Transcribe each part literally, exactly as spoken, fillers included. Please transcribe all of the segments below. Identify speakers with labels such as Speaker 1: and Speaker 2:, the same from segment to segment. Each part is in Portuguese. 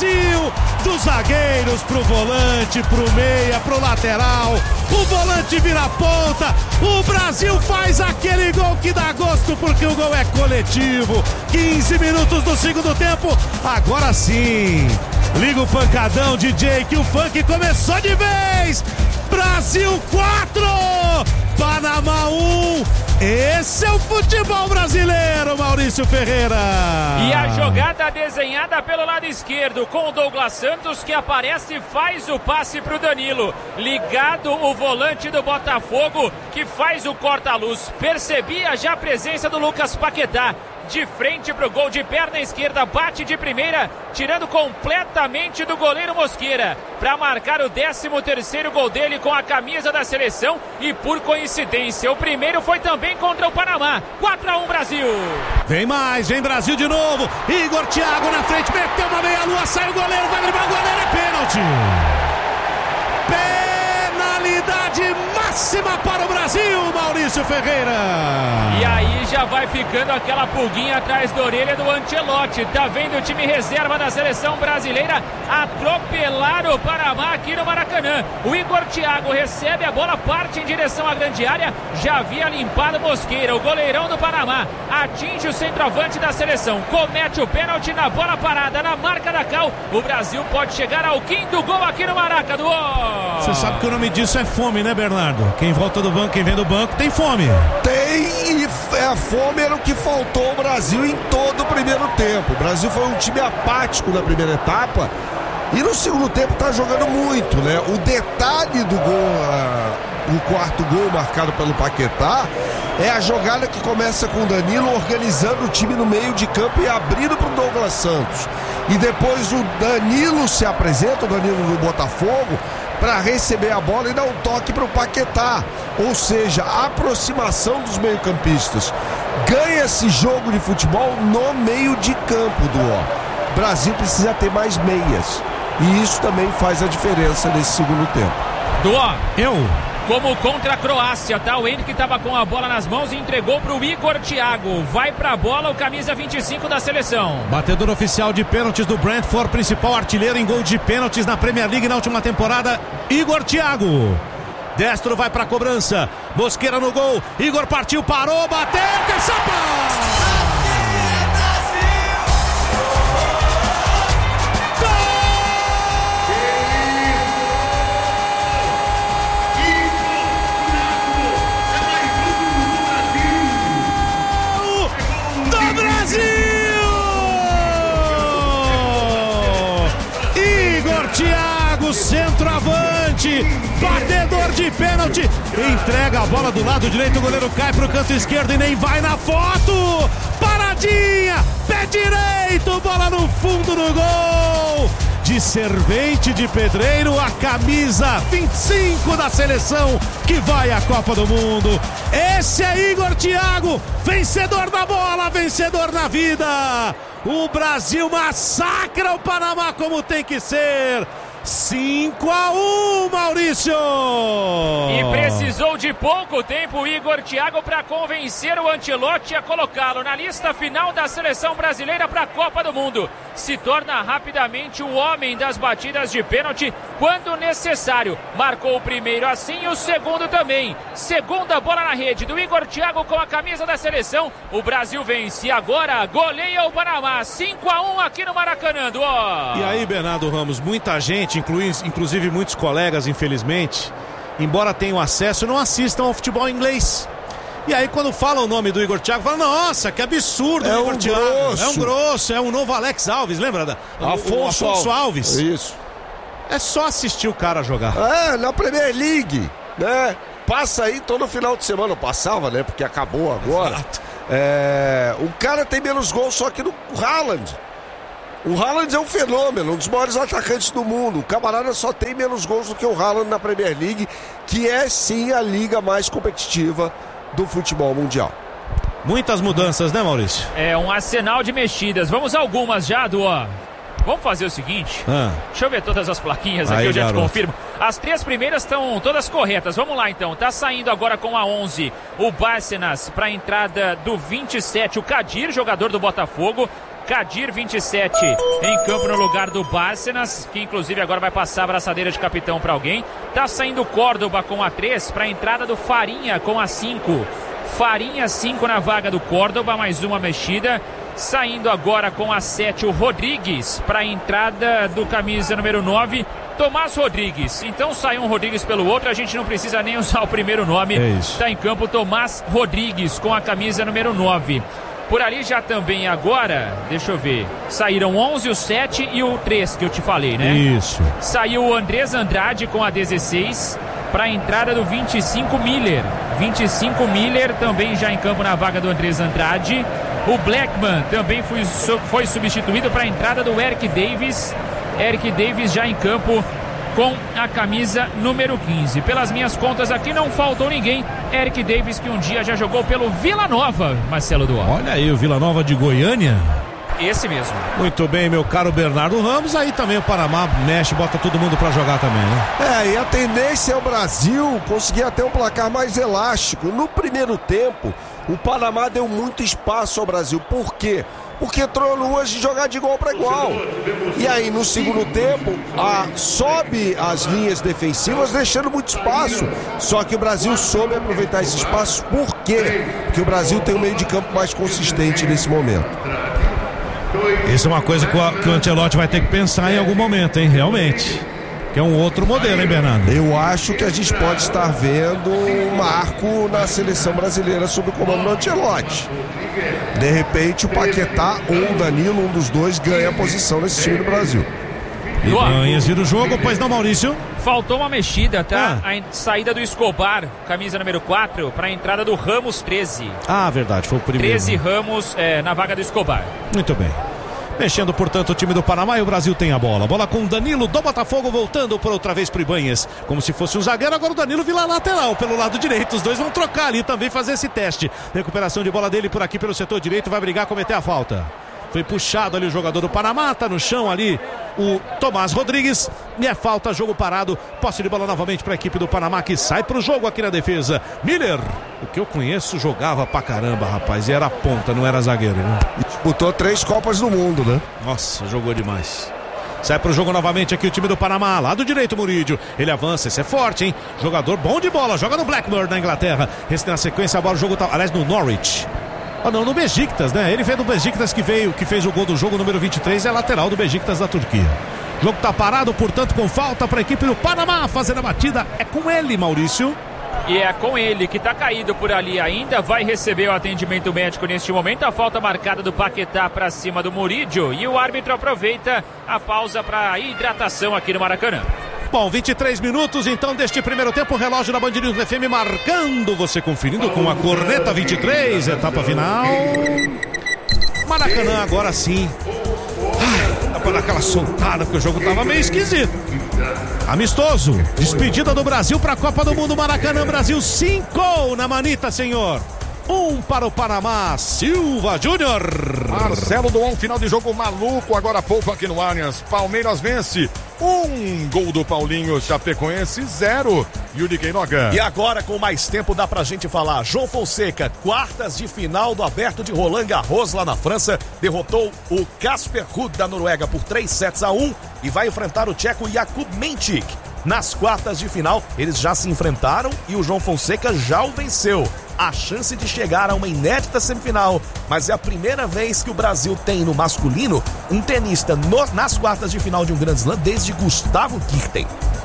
Speaker 1: Brasil! Dos zagueiros pro volante, pro meia, pro lateral. O volante vira ponta. O Brasil faz aquele gol que dá gosto porque o gol é coletivo. quinze minutos do segundo tempo. Agora sim. Liga o pancadão, D J, que o funk começou de vez. Brasil quatro, Panamá um. Esse é o futebol brasileiro, Maurício Ferreira.
Speaker 2: E a jogada desenhada pelo lado esquerdo com o Douglas Santos, que aparece e faz o passe para o Danilo. Ligado o volante do Botafogo, que faz o corta-luz. Percebia já a presença do Lucas Paquetá. De frente pro gol, de perna esquerda, bate de primeira, tirando completamente do goleiro Mosqueira, para marcar o décimo terceiro gol dele com a camisa da seleção. E por coincidência, o primeiro foi também contra o Panamá. quatro a um Brasil.
Speaker 1: Vem mais, vem Brasil de novo. Igor Thiago na frente, meteu uma meia-lua, sai o goleiro, vai driblar o goleiro, é pênalti. Penalidade máxima para o Brasil, Maurício Ferreira.
Speaker 2: E aí já vai ficando aquela pulguinha atrás da orelha do Ancelotti. Tá vendo o time reserva da seleção brasileira atropelar o Panamá aqui no Maracanã. O Igor Thiago recebe a bola, parte em direção à grande área. Já havia limpado Mosqueira, o goleirão do Panamá. Atinge o centroavante da seleção. Comete o pênalti na bola parada, na marca da Cal. O Brasil pode chegar ao quinto gol aqui no Maracanã.
Speaker 1: Você sabe que o nome disso é fome, né, Bernardo? Quem volta do banco, quem vem do banco, tem fome.
Speaker 3: Tem, e a fome era o que faltou ao Brasil em todo o primeiro tempo. O Brasil foi um time apático na primeira etapa e no segundo tempo tá jogando muito, né? O detalhe do gol, uh, o quarto gol marcado pelo Paquetá, é a jogada que começa com o Danilo organizando o time no meio de campo e abrindo pro Douglas Santos. E depois o Danilo se apresenta, o Danilo do Botafogo, para receber a bola e dar um toque para o Paquetá. Ou seja, a aproximação dos meio-campistas. Ganha esse jogo de futebol no meio de campo, Duó. O Brasil precisa ter mais meias. E isso também faz a diferença nesse segundo tempo.
Speaker 2: Duó,
Speaker 1: eu...
Speaker 2: Como contra a Croácia, tá? O Henrique estava com a bola nas mãos e entregou pro Igor Thiago. Vai pra bola o camisa vinte e cinco da seleção.
Speaker 1: Batedor oficial de pênaltis do Brentford, principal artilheiro em gol de pênaltis na Premier League na última temporada, Igor Thiago. Destro vai pra cobrança. Mosqueira no gol. Igor partiu, parou, bateu, caçapa! Centroavante, batedor de pênalti, entrega a bola do lado direito, o goleiro cai pro canto esquerdo e nem vai na foto, paradinha, pé direito, bola no fundo do gol, de servente de pedreiro, a camisa vinte e cinco da seleção que vai à Copa do Mundo. Esse é Igor Thiago, vencedor da bola, vencedor na vida. O Brasil massacra o Panamá como tem que ser. cinco a um, Maurício!
Speaker 2: E precisou de pouco tempo o Igor Thiago para convencer o Ancelotti a colocá-lo na lista final da seleção brasileira para a Copa do Mundo. Se torna rapidamente o homem das batidas de pênalti quando necessário. Marcou o primeiro assim e o segundo também. Segunda bola na rede do Igor Thiago com a camisa da seleção. O Brasil vence agora, goleia o Panamá. cinco a um aqui no Maracanã, ó.
Speaker 1: E aí, Bernardo Ramos, muita gente, inclusive muitos colegas, infelizmente, embora tenham acesso, não assistam ao futebol inglês. E aí quando fala o nome do Igor Thiago, fala, nossa, que absurdo,
Speaker 3: é
Speaker 1: o Igor
Speaker 3: um
Speaker 1: Thiago.
Speaker 3: Grosso.
Speaker 1: É um grosso, é um novo Alex Alves, lembra? Da,
Speaker 3: Afonso,
Speaker 1: o Afonso Alves.
Speaker 3: Isso.
Speaker 1: É só assistir o cara jogar.
Speaker 3: É, na Premier League, né? Passa aí todo final de semana, passava, né? Porque acabou agora.
Speaker 1: Exato.
Speaker 3: É, o cara tem menos gols só que no Haaland. O Haaland é um fenômeno, um dos maiores atacantes do mundo. O camarada só tem menos gols do que o Haaland na Premier League, que é sim a liga mais competitiva do futebol mundial.
Speaker 1: Muitas mudanças, né, Maurício?
Speaker 2: É um arsenal de mexidas. Vamos a algumas já, Duó. Vamos fazer o seguinte.
Speaker 1: Ah.
Speaker 2: Deixa eu ver todas as plaquinhas aqui,
Speaker 1: aí,
Speaker 2: eu já
Speaker 1: garoto.
Speaker 2: te confirmo. As três primeiras estão todas corretas. Vamos lá então. Tá saindo agora com a onze o Bárcenas para a entrada do vinte e sete, o Kadir, jogador do Botafogo. Kadir, vinte e sete, em campo no lugar do Bárcenas, que inclusive agora vai passar a braçadeira de capitão para alguém. Tá saindo Córdoba com a três para a entrada do Farinha com a cinco. Farinha cinco na vaga do Córdoba, mais uma mexida. Saindo agora com a sete o Rodrigues para a entrada do camisa número nove, Tomás Rodrigues. Então sai um Rodrigues pelo outro, a gente não precisa nem usar o primeiro nome. Está é em campo Tomás Rodrigues com a camisa número nove. Por ali já também agora, deixa eu ver, saíram onze, o sete e o três que eu te falei, né?
Speaker 1: Isso.
Speaker 2: Saiu o Andrés Andrade com a dezesseis para a entrada do vinte e cinco Miller. vinte e cinco Miller também já em campo na vaga do Andrés Andrade. O Blackman também foi, foi substituído para a entrada do Eric Davis. Eric Davis já em campo com a camisa número quinze. Pelas minhas contas aqui não faltou ninguém. Eric Davis, que um dia já jogou pelo Vila Nova, Marcelo Duarte.
Speaker 1: Olha aí o Vila Nova de Goiânia.
Speaker 2: Esse mesmo.
Speaker 1: Muito bem, meu caro Bernardo Ramos. Aí também o Panamá mexe, bota todo mundo pra jogar também, né?
Speaker 3: É, e a tendência é o Brasil conseguir até um placar mais elástico. No primeiro tempo, o Panamá deu muito espaço ao Brasil. Por quê? Porque entrou no lance de jogar de igual para igual. E aí, no segundo tempo, a, sobe as linhas defensivas, deixando muito espaço. Só que o Brasil soube aproveitar esse espaço. Por quê? Porque o Brasil tem um meio de campo mais consistente nesse momento.
Speaker 1: Isso é uma coisa que o, que o Ancelotti vai ter que pensar em algum momento, hein? Realmente. Que é um outro modelo, hein, Bernardo?
Speaker 3: Eu acho que a gente pode estar vendo um marco na seleção brasileira sob o comando do Ancelotti. De repente, o Paquetá ou o Danilo, um dos dois, ganha a posição nesse time do Brasil.
Speaker 1: Ibanez vira o jogo, pois não, Maurício?
Speaker 2: Faltou uma mexida, tá?
Speaker 1: Ah.
Speaker 2: A saída do Escobar, camisa número quatro, para a entrada do Ramos, treze.
Speaker 1: Ah, verdade, foi o primeiro.
Speaker 2: treze Ramos é, na vaga do Escobar.
Speaker 1: Muito bem. Mexendo, portanto, o time do Panamá e o Brasil tem a bola. Bola com o Danilo do Botafogo voltando por outra vez pro Ibanez. Como se fosse um zagueiro, agora o Danilo vira lateral pelo lado direito. Os dois vão trocar ali também, fazer esse teste. Recuperação de bola dele por aqui pelo setor direito, vai brigar, cometer a falta. Foi puxado ali o jogador do Panamá, tá no chão ali o Tomás Rodrigues. E é falta, jogo parado. Posse de bola novamente para a equipe do Panamá que sai pro jogo aqui na defesa. Miller, o que eu conheço, jogava pra caramba, rapaz. E era ponta, não era zagueiro, né?
Speaker 3: Disputou três Copas do Mundo, né?
Speaker 1: Nossa, jogou demais. Sai pro jogo novamente aqui o time do Panamá. Lado direito, Murídio. Ele avança, esse é forte, hein? Jogador bom de bola, joga no Blackburn na Inglaterra. Esse na sequência, a bola, o jogo tá, aliás, no Norwich. Ah, não, no Besiktas, né? Ele veio do Besiktas que veio, que fez o gol do jogo, número vinte e três, é lateral do Besiktas da Turquia. O jogo tá parado, portanto, com falta para a equipe do Panamá fazendo a batida. É com ele, Maurício.
Speaker 2: E é com ele que tá caído por ali ainda. Vai receber o atendimento médico neste momento. A falta marcada do Paquetá para cima do Murídio. E o árbitro aproveita a pausa para hidratação aqui no Maracanã.
Speaker 1: Bom, vinte e três minutos então deste primeiro tempo, o relógio da Band News F M marcando, você conferindo com a corneta vinte e três, etapa final. Maracanã agora sim. Ai, dá pra dar aquela soltada porque o jogo tava meio esquisito. Amistoso, despedida do Brasil para a Copa do Mundo. Maracanã, Brasil cinco na manita, senhor. Um para o Panamá, Silva Júnior.
Speaker 4: Marcelo Duan, final de jogo maluco, agora há pouco aqui no Allianz. Palmeiras vence, um gol do Paulinho, Chapecoense, zero. Yuri Queiroga.
Speaker 5: E agora, com mais tempo, dá pra gente falar. João Fonseca, quartas de final do Aberto de Roland Garros lá na França, derrotou o Casper Ruud da Noruega por três sets a um e vai enfrentar o tcheco Jakub Menchik. Nas quartas de final, eles já se enfrentaram e o João Fonseca já o venceu. A chance de chegar a uma inédita semifinal, mas é a primeira vez que o Brasil tem no masculino um tenista no, nas quartas de final de um Grand Slam desde Gustavo Kirten.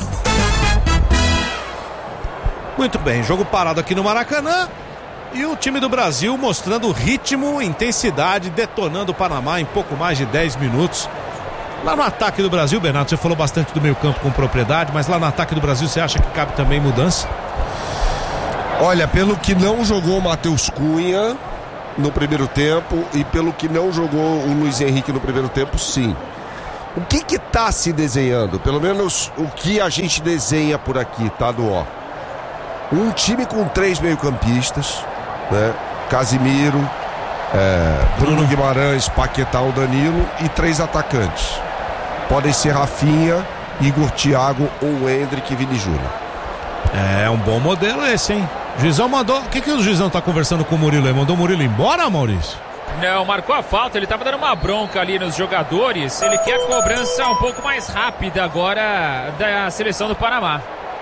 Speaker 1: Muito bem, jogo parado aqui no Maracanã e o time do Brasil mostrando ritmo, intensidade, detonando o Panamá em pouco mais de dez minutos. Lá no ataque do Brasil, Bernardo, você falou bastante do meio campo com propriedade, mas lá no ataque do Brasil você acha que cabe também mudança?
Speaker 3: Olha, pelo que não jogou o Matheus Cunha no primeiro tempo e pelo que não jogou o Luiz Henrique no primeiro tempo, sim. O que que tá se desenhando? Pelo menos o que a gente desenha por aqui, tá, do ó. Um time com três meio-campistas, né? Casimiro, é, Bruno Guimarães, Paquetá, o Danilo e três atacantes. Podem ser Rafinha, Igor Thiago ou Hendrick e Vini Júnior.
Speaker 1: É um bom modelo esse, hein? O Juizão mandou. O que, que o Juizão tá conversando com o Murilo aí? Mandou o Murilo embora, Maurício?
Speaker 2: Não, marcou a falta, ele estava dando uma bronca ali nos jogadores, ele quer a cobrança um pouco mais rápida agora da seleção do Panamá.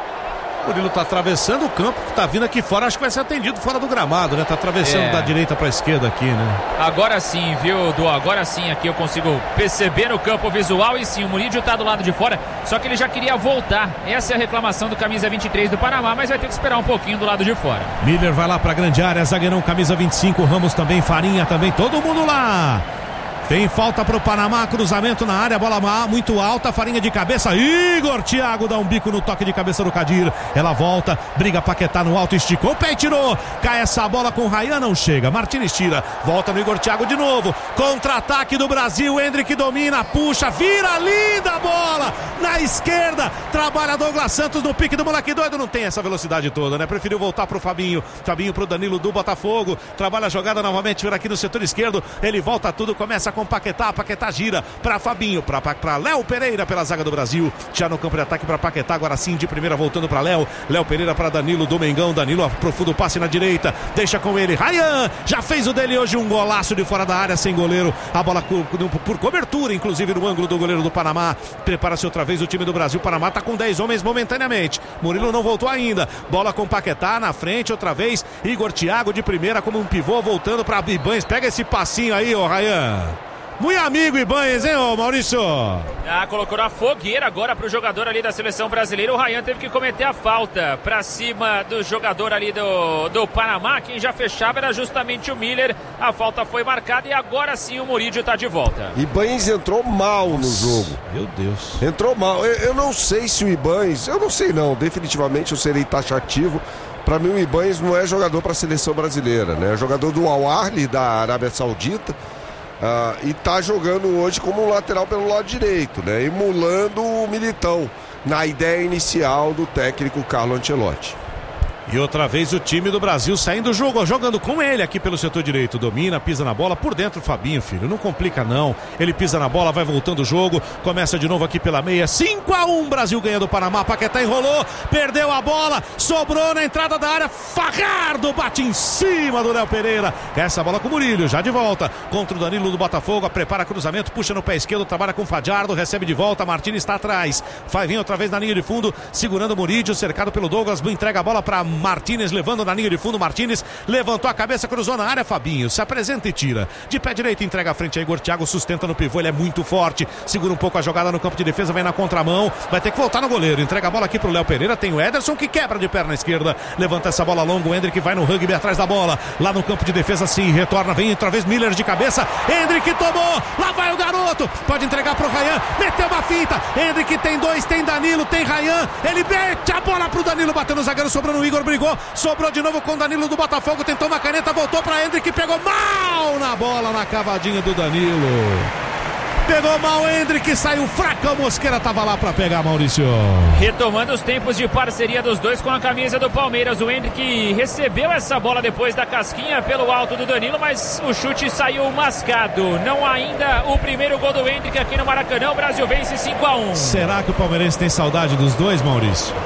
Speaker 1: O Murilo tá atravessando o campo, tá vindo aqui fora, acho que vai ser atendido fora do gramado, né? Tá atravessando é. da direita pra esquerda aqui, né?
Speaker 2: Agora sim, viu, Du? Agora sim aqui eu consigo perceber no campo visual e sim, o Murídio tá do lado de fora, só que ele já queria voltar. Essa é a reclamação do camisa vinte e três do Panamá, mas vai ter que esperar um pouquinho do lado de fora.
Speaker 1: Miller vai lá pra grande área, zagueirão camisa vinte e cinco, Ramos também, Farinha também, todo mundo lá. Tem falta pro Panamá, cruzamento na área, bola muito alta, Farinha de cabeça, Igor Thiago dá um bico no toque de cabeça do Kadir, ela volta, briga Paquetá no alto, esticou o pé e tirou, cai essa bola com o Rayan, não chega, Martínez tira, volta no Igor Thiago de novo, contra-ataque do Brasil, Hendrick domina, puxa, vira, linda bola, na esquerda, trabalha Douglas Santos no pique do moleque doido, não tem essa velocidade toda, né, preferiu voltar pro Fabinho, Fabinho pro Danilo do Botafogo, trabalha a jogada novamente, vira aqui no setor esquerdo, ele volta tudo, começa com Paquetá, Paquetá gira para Fabinho, para Léo Pereira pela zaga do Brasil, já no campo de ataque para Paquetá, agora sim de primeira voltando para Léo, Léo Pereira para Danilo do Mengão, Danilo aprofunda o passe na direita, deixa com ele, Rayan, já fez o dele hoje um golaço de fora da área, sem goleiro, a bola por, por cobertura, inclusive no ângulo do goleiro do Panamá, prepara-se outra vez o time do Brasil, Panamá tá com dez homens momentaneamente, Murilo não voltou ainda, bola com Paquetá na frente, outra vez, Igor Thiago de primeira como um pivô, voltando para Ibanez, pega esse passinho aí, ô Rayan. Muito amigo Ibanez, hein, ô Maurício?
Speaker 2: Ah, colocou na fogueira agora pro jogador ali da seleção brasileira. O Rayan teve que cometer a falta pra cima do jogador ali do, do Panamá. Quem já fechava era justamente o Miller. A falta foi marcada e agora sim o Murídio tá de volta.
Speaker 3: Ibanez entrou mal no jogo.
Speaker 1: Meu Deus.
Speaker 3: Entrou mal. Eu, eu não sei se o Ibanez, eu não sei não, definitivamente eu serei taxativo. Para mim o Ibanez não é jogador para a seleção brasileira, né? É jogador do Al Ahly da Arábia Saudita. Uh, e tá jogando hoje como um lateral pelo lado direito, né? Emulando o Militão na ideia inicial do técnico Carlo Ancelotti.
Speaker 1: E outra vez o time do Brasil saindo do jogo, jogando com ele aqui pelo setor direito, domina, pisa na bola, por dentro o Fabinho, filho, não complica não, ele pisa na bola, vai voltando o jogo, começa de novo aqui pela meia, cinco a um, Brasil ganha do Panamá, Paquetá enrolou, perdeu a bola, sobrou na entrada da área, Fajardo bate em cima do Léo Pereira, essa bola com o Murilho, já de volta, contra o Danilo do Botafogo, prepara cruzamento, puxa no pé esquerdo, trabalha com o Fajardo, recebe de volta, Martínez está atrás, vai vir outra vez na linha de fundo, segurando o Murídio, cercado pelo Douglas, entrega a bola para Martínez, levando na linha de fundo, Martínez levantou a cabeça, cruzou na área, Fabinho se apresenta e tira, de pé direito entrega a frente a Igor Thiago, sustenta no pivô, ele é muito forte, segura um pouco a jogada no campo de defesa, vem na contramão, vai ter que voltar no goleiro, entrega a bola aqui pro Léo Pereira, tem o Ederson que quebra de perna esquerda, levanta essa bola longa, o Hendrick vai no rugby atrás da bola, lá no campo de defesa sim, retorna, vem outra vez Miller de cabeça, Hendrick tomou, lá vai o garoto, pode entregar pro Rayan, meteu uma finta, Hendrick tem dois, tem Danilo, tem Rayan, ele mete a bola pro Danilo, bateu no zagueiro, sobrou no Igor, brigou, sobrou de novo com o Danilo do Botafogo, tentou uma caneta, voltou para Hendrick, pegou mal na bola, na cavadinha do Danilo. Pegou mal o Hendrick, saiu fraco, Mosqueira tava lá para pegar, Maurício.
Speaker 2: Retomando os tempos de parceria dos dois com a camisa do Palmeiras, o Hendrick recebeu essa bola depois da casquinha pelo alto do Danilo, mas o chute saiu mascado. Não há ainda o primeiro gol do Hendrick aqui no Maracanã, o Brasil vence cinco a um.
Speaker 1: Será que o palmeirense tem saudade dos dois, Maurício?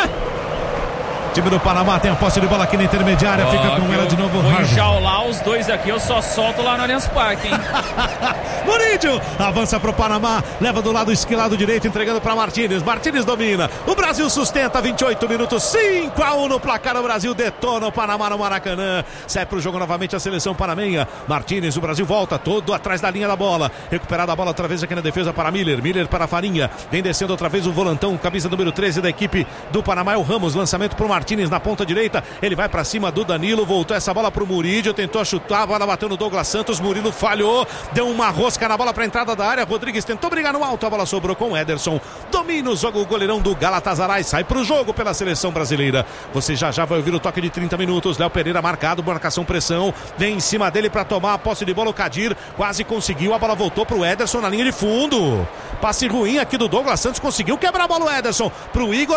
Speaker 1: O time do Panamá tem a posse de bola aqui na intermediária, oh, fica com ela de novo.
Speaker 2: Vou enjaular os dois aqui, eu só solto lá no Allianz Parque, hein?
Speaker 1: Murídio avança pro Panamá, leva do lado esquerdo, lado direito, entregando para Martínez. Martínez domina, o Brasil sustenta, vinte e oito minutos, cinco a um no placar, o Brasil detona o Panamá no Maracanã. Sai pro jogo novamente a seleção panamenha. Martínez, o Brasil volta todo atrás da linha da bola, recuperada a bola outra vez aqui na defesa para Miller, Miller para Farinha, vem descendo outra vez o volantão, camisa número treze da equipe do Panamá, é o Ramos, lançamento pro Martínez. Martínez na ponta direita, ele vai pra cima do Danilo, voltou essa bola pro Murídio, tentou chutar, a bola bateu no Douglas Santos, Murilo falhou, deu uma rosca na bola pra entrada da área, Rodrigues tentou brigar no alto, a bola sobrou com o Ederson, domina o jogo, o goleirão do Galatasaray, sai pro jogo pela seleção brasileira. Você já já vai ouvir o toque de trinta minutos, Léo Pereira marcado, marcação, pressão, vem em cima dele pra tomar a posse de bola, o Kadir quase conseguiu, a bola voltou pro Ederson na linha de fundo, passe ruim aqui do Douglas Santos, conseguiu quebrar a bola o Ederson pro Igor.